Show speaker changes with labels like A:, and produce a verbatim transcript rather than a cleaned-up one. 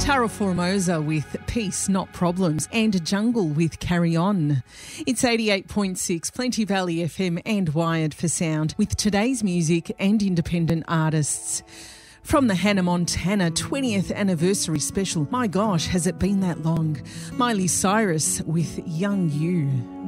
A: Tara Formosa with Peace Not Problems and Jungle with Carry On. It's eighty-eight point six Plenty Valley F M and Wired for Sound with today's music and independent artists. From the Hannah Montana twentieth anniversary special, my gosh, has it been that long? Miley Cyrus with Young You.